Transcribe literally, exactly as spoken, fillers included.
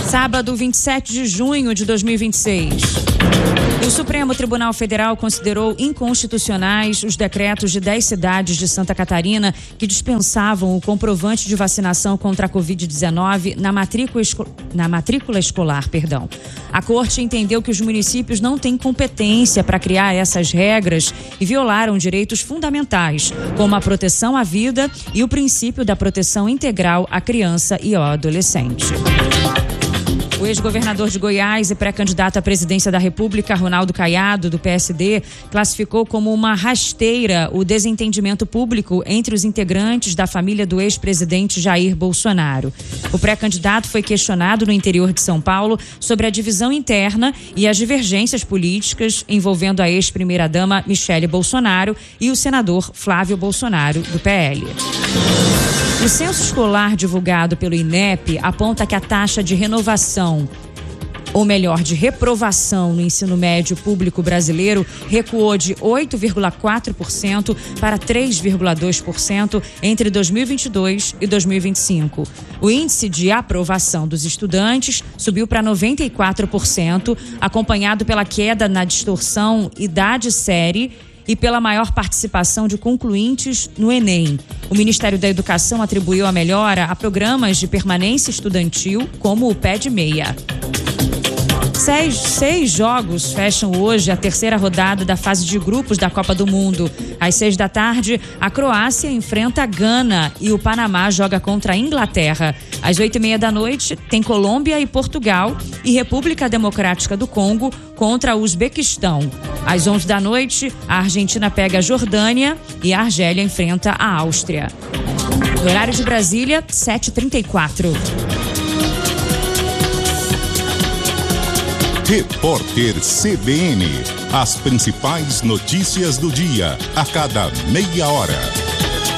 Sábado, vinte e sete de junho de dois mil e vinte e seis. O Supremo Tribunal Federal considerou inconstitucionais os decretos de dez cidades de Santa Catarina que dispensavam o comprovante de vacinação contra a covid dezenove na matrícula, esco... na matrícula escolar. Perdão. A Corte entendeu que os municípios não têm competência para criar essas regras e violaram direitos fundamentais, como a proteção à vida e o princípio da proteção integral à criança e ao adolescente. O ex-governador de Goiás e pré-candidato à presidência da República, Ronaldo Caiado, do P S D, classificou como uma rasteira o desentendimento público entre os integrantes da família do ex-presidente Jair Bolsonaro. O pré-candidato foi questionado no interior de São Paulo sobre a divisão interna e as divergências políticas envolvendo a ex-primeira-dama Michele Bolsonaro e o senador Flávio Bolsonaro, do P L. O censo escolar divulgado pelo INEP aponta que a taxa de renovação, ou melhor, de reprovação no ensino médio público brasileiro recuou de oito vírgula quatro por cento para três vírgula dois por cento entre dois mil e vinte e dois e dois mil e vinte e cinco. O índice de aprovação dos estudantes subiu para noventa e quatro por cento, acompanhado pela queda na distorção idade-série e pela maior participação de concluintes no Enem. O Ministério da Educação atribuiu a melhora a programas de permanência estudantil, como o Pé de Meia. Seis, seis jogos fecham hoje a terceira rodada da fase de grupos da Copa do Mundo. Às seis da tarde, a Croácia enfrenta a Gana e o Panamá joga contra a Inglaterra. Às oito e meia da noite, tem Colômbia e Portugal e República Democrática do Congo contra o Uzbequistão. Às onze da noite, a Argentina pega a Jordânia e a Argélia enfrenta a Áustria. No horário de Brasília, sete e trinta e quatro. Repórter C B N. As principais notícias do dia, a cada meia hora.